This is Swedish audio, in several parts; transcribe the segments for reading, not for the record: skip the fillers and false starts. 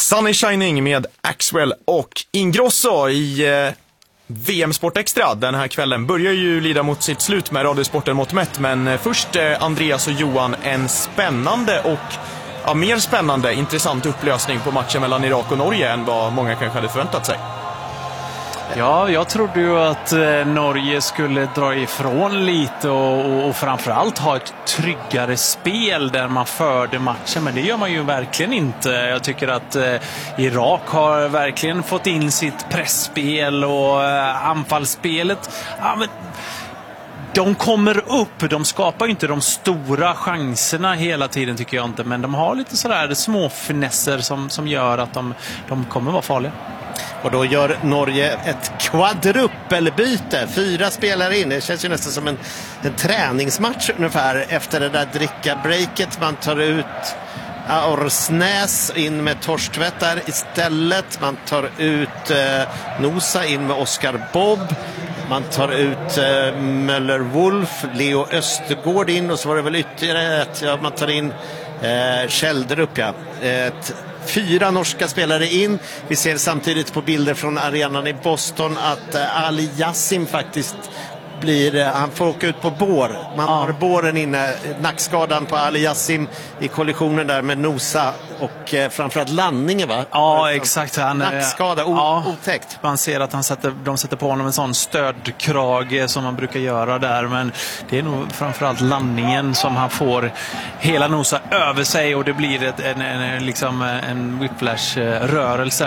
Sunny Shining med Axwell och Ingrosso i VM Sport Extra. Den här kvällen börjar ju lida mot sitt slut med Radiosporten mot mätt. Men först Andreas och Johan, en spännande och mer spännande, intressant upplösning på matchen mellan Irak och Norge än vad många kanske hade förväntat sig. Ja, jag trodde ju att Norge skulle dra ifrån lite och framförallt ha ett tryggare spel där man förde matchen, men det gör man ju verkligen inte. Jag tycker att Irak har verkligen fått in sitt pressspel och anfallsspelet. Ja, men de kommer upp, de skapar ju inte de stora chanserna hela tiden tycker jag inte, men de har lite sådär små finesser som gör att de kommer vara farliga. Och då gör Norge ett kvadruppelbyte. 4 spelare in. Det känns ju nästan som en träningsmatch ungefär efter det där dricka-breaket. Man tar ut Orsnäs in med Torstvedt där istället. Man tar ut Nosa in med Oscar Bob. Man tar ut Möller-Wolf, Leo Östergård in, och så var det väl ytterligare ett. Man tar in Kjelderup, 4 norska spelare in. Vi ser samtidigt på bilder från arenan i Boston att Ali Yassim faktiskt han får åka ut på bår. Man har båren inne, nackskadan på Ali Yassim i kollisionen där med Nosa och framförallt landningen, va? Ja, exakt. Nackskada, otäckt. Man ser att de sätter på honom en sån stödkrage som man brukar göra där, men det är nog framförallt landningen som han får hela Nosa över sig och det blir en whiplash-rörelse.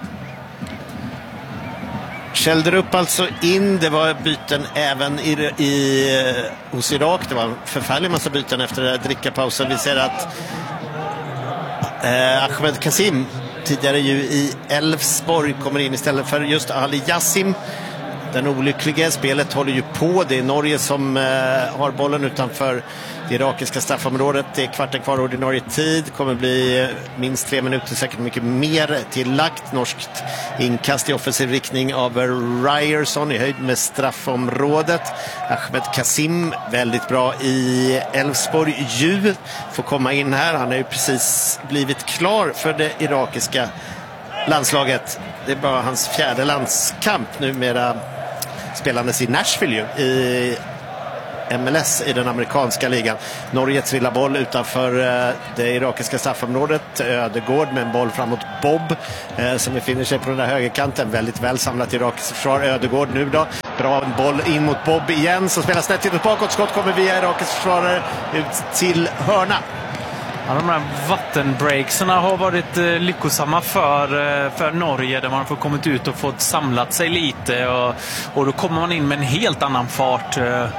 Kjelderup alltså in. Det var byten även hos Irak. Det var en förfärlig massa byten efter den drickapausen. Vi ser att Ahmed Kasim, tidigare ju i Elfsborg, kommer in istället för just Ali Yassim. Den olyckliga spelet håller ju på. Det är Norge som har bollen utanför det irakiska straffområdet. Det är kvarten kvar ordinarie tid. Kommer bli minst 3 minuter, säkert mycket mer tillagt. Norskt inkast i offensiv riktning av Ryerson i höjd med straffområdet. Ahmed Kasim, väldigt bra i Elfsborg. Får komma in här. Han har ju precis blivit klar för det irakiska landslaget. Det är bara hans 4:e landskamp numera, spelandes i Nashville i MLS i den amerikanska ligan. Norge trillar boll utanför det irakiska straffområdet. Ödegård med en boll framåt Bob som befinner sig på den där högerkanten. Väldigt väl samlat irakiskt försvar. Ödegård nu då. Bra boll in mot Bob igen, som spelar snett hitåt bakåt. Skott kommer via irakisk försvarare ut till hörna. Ja, de här vattenbreakserna har varit lyckosamma för Norge, där man får kommit ut och fått samlat sig lite och då kommer man in med en helt annan fart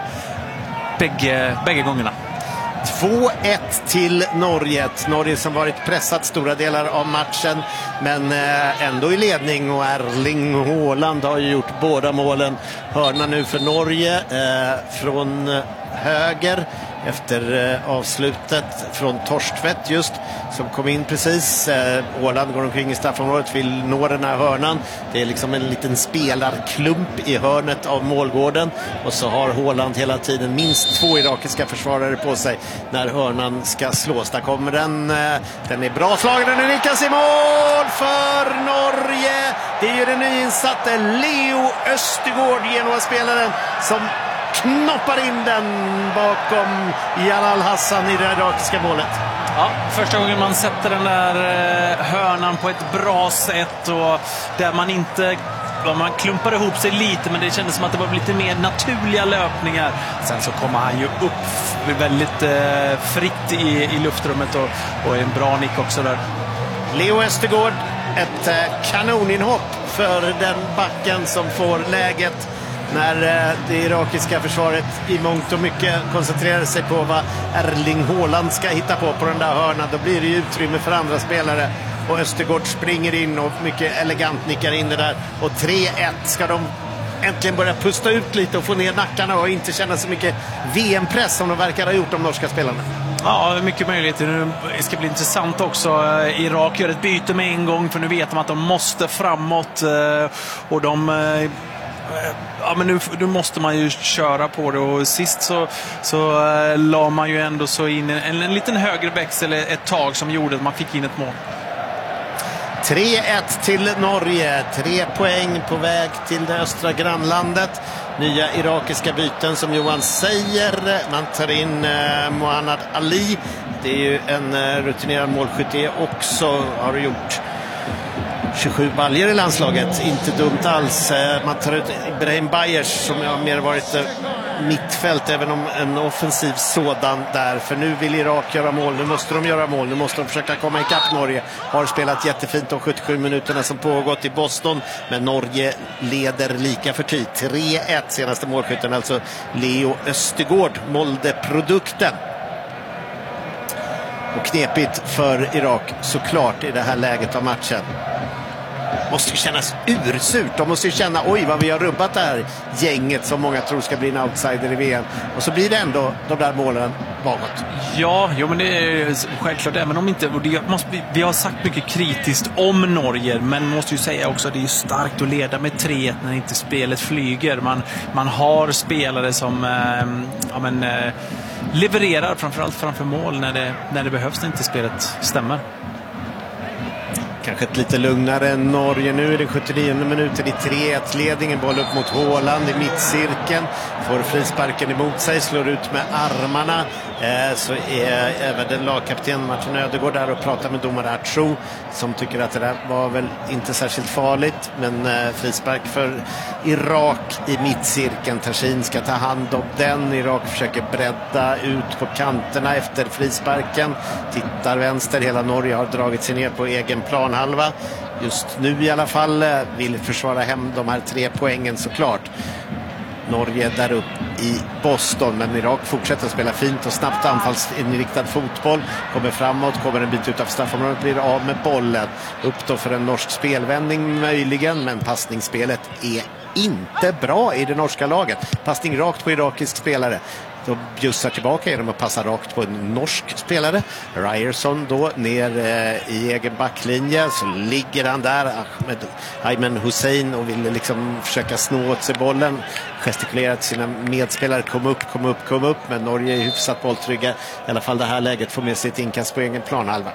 bägge gångerna. 2-1 till Norge. Norge som varit pressat stora delar av matchen, men ändå i ledning, och Erling Haaland har ju gjort båda målen. Hörna nu för Norge från höger efter avslutet från Torstvedt just, som kom in precis. Haaland går omkring i straffområdet, vill nå den här hörnan. Det är liksom en liten spelarklump i hörnet av målgården, och så har Haaland hela tiden minst 2 irakiska försvarare på sig när hörnan ska slås. Där kommer den. Den är bra slagen, den är nickas i mål för Norge. Det är ju den nyinsatte Leo Östergård, Genoa-spelaren, som knoppar in den bakom Jalal Hassan i det irakiska målet. Ja, första gången man sätter den där hörnan på ett bra sätt, och där man klumpar ihop sig lite, men det kändes som att det var lite mer naturliga löpningar. Sen så kommer han ju upp väldigt fritt i luftrummet och en bra nick också där. Leo Östergård, ett kanoninhopp för den backen som får läget när det irakiska försvaret i mångt och mycket koncentrerar sig på vad Erling Haaland ska hitta på den där hörnan. Då blir det ju utrymme för andra spelare, och Östergård springer in och mycket elegant nickar in det där. Och 3-1 ska de äntligen börja pusta ut lite och få ner nackarna och inte känna så mycket VM-press som de verkar ha gjort, de norska spelarna. Ja, mycket möjligt. Det ska bli intressant också. Irak gör ett byte med en gång, för nu vet de att de måste framåt, och men nu måste man ju köra på det, och sist så la man ju ändå så in en liten högre växel ett tag som gjorde att man fick in ett mål. 3-1 till Norge. 3 poäng på väg till det östra grannlandet. Nya irakiska byten som Johan säger. Man tar in Mohammad Ali. Det är ju en rutinerad målskytt det också. Har gjort 27 baljer i landslaget. Inte dumt alls. Man tar ut Ibrahim Bayers som har mer varit mittfält, även om en offensiv sådan där. För nu vill Irak göra mål. Nu måste de göra mål. Nu måste de försöka komma ikapp Norge. Har spelat jättefint de 77 minuterna som pågått i Boston. Men Norge leder lika för tid. 3-1 senaste målskytten, alltså Leo Östergård, Molde-produkten. Och knepigt för Irak såklart i det här läget av matchen. Måste ju kännas ursurt. De måste ju känna, oj vad vi har rubbat det här gänget som många tror ska bli en outsider i VM. Och så blir det ändå de där målen bakåt. Ja, men det är självklart. Även om inte, vi har sagt mycket kritiskt om Norge, men måste ju säga också att det är starkt att leda med 3-1 när inte spelet flyger. Man har spelare som levererar framförallt framför mål när det behövs, när inte spelet stämmer. Kanske ett lite lugnare Norge. Nu är det 79 minuter i 3-1-ledningen. Boll upp mot Håland i mittcirkeln. Får frisparken emot sig. Slår ut med armarna. Så är även den lagkapten Martin Ödegård där och pratar med domare Artro, som tycker att det där var väl inte särskilt farligt. Men frispark för Irak i mittcirkeln. Tashin ska ta hand om den. Irak försöker bredda ut på kanterna efter frisparken. Tittar vänster. Hela Norge har dragit sig ner på egen planhalva. Just nu i alla fall vill försvara hem de här 3 poängen såklart. Norge där upp i Boston, men Irak fortsätter att spela fint och snabbt anfallsinriktad fotboll. Kommer framåt, kommer en bit utanför straffområdet, blir av med bollen. Upp då för en norsk spelvändning möjligen, men passningsspelet är inte bra i det norska laget. Passning rakt på irakisk spelare. De bjussar tillbaka genom att passa rakt på en norsk spelare. Ryerson då ner i egen backlinje. Så ligger han där, Ayman Hussein, och vill liksom försöka snå åt sig bollen. Gestikulerar till sina medspelare. Kom upp. Men Norge är hyfsat bolltrygga. I alla fall det här läget får med sig ett inkast på egen planhalva.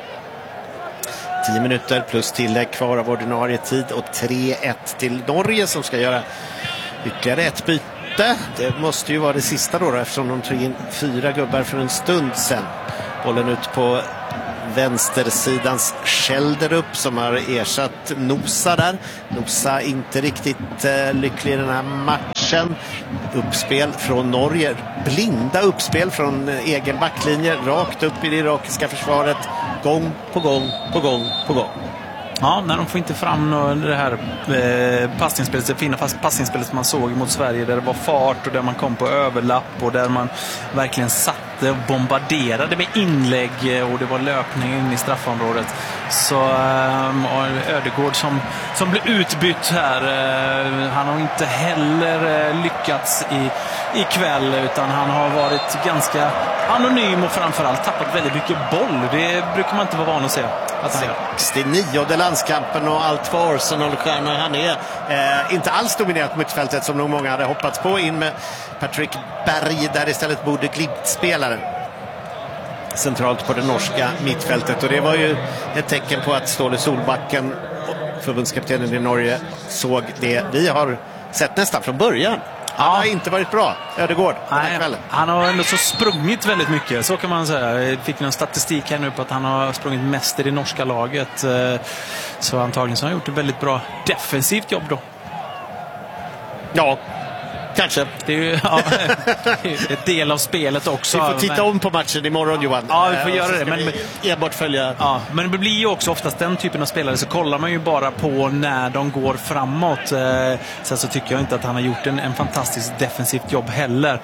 10 minuter plus tillägg kvar av ordinarie tid. Och 3-1 till Norge som ska göra ytterligare ett byte. Det måste ju vara det sista då, eftersom de tog in 4 gubbar för en stund sedan. Bollen ut på vänstersidans Schelderup som har ersatt Nosa där. Nosa inte riktigt lycklig i den här matchen. Uppspel från Norge. Blinda uppspel från egen backlinje. Rakt upp i det irakiska försvaret. Gång på gång. Ja, när de får inte fram det här passningsspelet, det fina passningsspelet som man såg mot Sverige, där det var fart och där man kom på överlapp och där man verkligen satte och bombarderade med inlägg och det var löpning in i straffområdet. Så Ödegård som blev utbytt här, han har inte heller lyckats ikväll, utan han har varit ganska anonym och framförallt tappat väldigt mycket boll. Det brukar man inte vara van att se. 69:e landskampen och allt för Arsenal-stjärnor. Han är inte alls dominerat på mittfältet som nog många hade hoppats på. In med Patrick Berg där istället borde Glimt-spelaren centralt på det norska mittfältet. Och det var ju ett tecken på att Ståle Solbacken, förbundskaptenen i Norge, såg det vi har sett nästan från början. Han har inte varit bra, Ödegård. Han har ändå så sprungit väldigt mycket, så kan man säga. Jag fick någon statistik här nu på att han har sprungit mest i det norska laget. Så antagligen så har han gjort ett väldigt bra defensivt jobb då. Ja, kanske. Det är ju ett del av spelet också. Vi får titta om på matchen imorgon, Johan. Ja, vi får göra det. Men enbart följa. Ja, men det blir ju också oftast den typen av spelare, så kollar man ju bara på när de går framåt. Sen så tycker jag inte att han har gjort en fantastiskt defensivt jobb heller.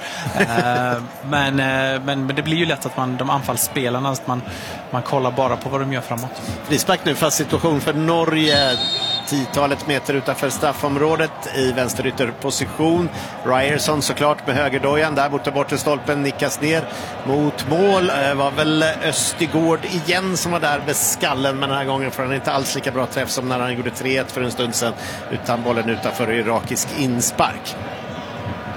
Men det blir ju lätt att de anfallsspelarna, att man kollar bara på vad de gör framåt. Frispark nu, fast situation för Norge. 10-talet meter utanför straffområdet i vänsterytterposition. Ryerson såklart med högerdojan där borta stolpen, nickas ner mot mål. Var väl Östergård igen som var där med skallen, men den här gången får han inte alls lika bra träff som när han gjorde 3-1 för en stund sedan, utan bollen utanför irakisk inspark.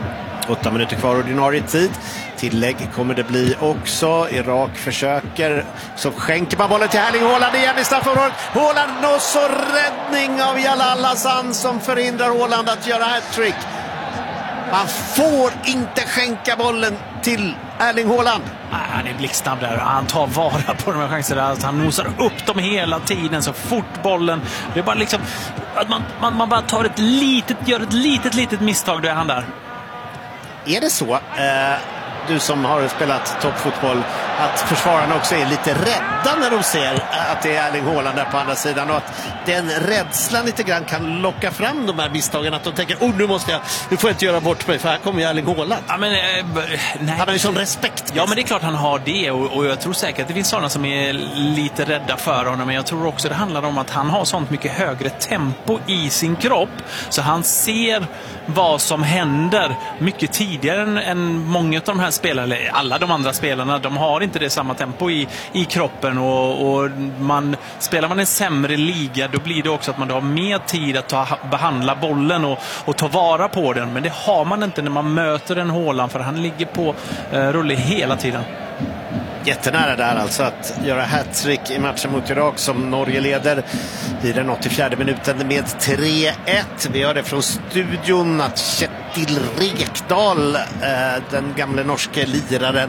8 minuter kvar ordinarie tid. Tillägg kommer det bli också. Irak försöker. Så skänker man bollen till Erling Haaland igen i straffområdet. Haaland och så räddning av Jalal Hassan som förhindrar Haaland att göra hattrick. Man får inte skänka bollen till Erling Haaland. Han är blixtsnabb där. Han tar vara på de här chanserna. Han nosar upp dem hela tiden så fort bollen. Det är bara liksom att man bara tar gör ett litet misstag, då är han där. Är det så, du som har spelat toppfotboll, att försvararna också är lite rädda när de ser att det är Erling Haaland där på andra sidan, och att den rädslan lite grann kan locka fram de här misstagen, att de tänker, nu får jag inte göra bort mig för här kommer ju Erling Haaland. Ja, men, nej. Han har ju sån respekt. Ja, men det är klart han har det, och jag tror säkert att det finns sådana som är lite rädda för honom, men jag tror också det handlar om att han har sånt mycket högre tempo i sin kropp, så han ser vad som händer mycket tidigare än många av de här spelarna, eller alla de andra spelarna. De har inte det samma tempo i kroppen, och spelar man en sämre liga, då blir det också att man har mer tid att behandla bollen och ta vara på den, men det har man inte när man möter en Haaland, för han ligger på rulle hela tiden. Jättenära där alltså att göra hattrick i matchen mot Irak, som Norge leder i den 84 minuten med 3-1. Vi hör det från studion att Kjetil Rekdal, den gamle norske liraren,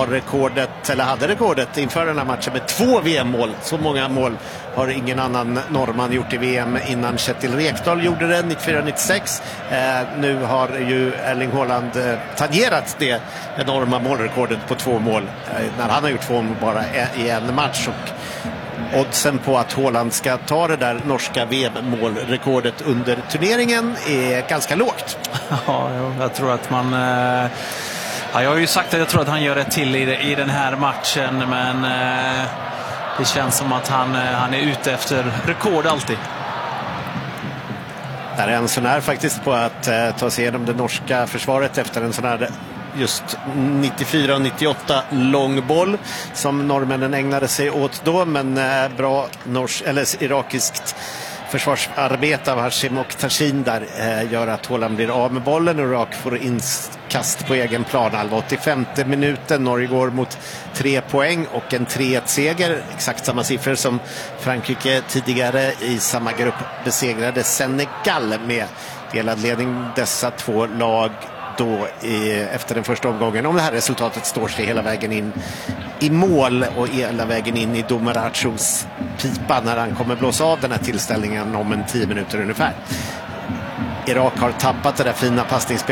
hade rekordet inför den här matchen med 2 VM-mål. Så många mål har ingen annan norrman gjort i VM innan Kjetil Rekdal gjorde det 94-96. Nu har ju Erling Haaland tangerat det enorma målrekordet på 2 mål när han har gjort 2 mål bara i en match, och oddsen på att Haaland ska ta det där norska VM-målrekordet under turneringen är ganska lågt. Ja, jag tror att man... Ja, jag har ju sagt att jag tror att han gör rätt till i den här matchen, men det känns som att han är ute efter rekord alltid. Där är en sån här faktiskt på att ta sig igenom det norska försvaret efter en sån här just 94 och 98 långboll som norrmännen ägnade sig åt då, men bra irakiskt försvarsarbete av Hashim och Tashin där gör att Haaland blir av med bollen, och Irak får inkast på egen plan. 85 minuten, Norge går mot 3 poäng och en 3-1-seger, exakt samma siffror som Frankrike tidigare i samma grupp besegrade Senegal med. Delad ledning dessa 2 lag då efter den första omgången, om det här resultatet står sig hela vägen in i mål och hela vägen in i Domarachos pipa när han kommer blåsa av den här tillställningen om 10 minuter ungefär. Irak har tappat det där fina passningsspelet